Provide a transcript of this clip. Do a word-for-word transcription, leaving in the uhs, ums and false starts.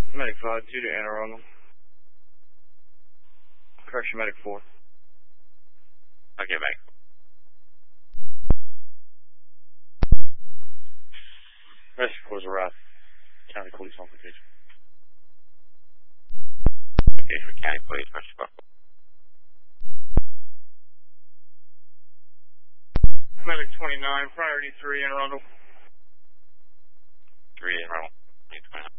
Medic five, two to Anne Arundel. Correction, Medic four. Okay, back. Rescue force arrived. County police on location. Okay, for county police, rescue force. Medic twenty-nine, priority three, Anne Arundel. Three Anne Arundel.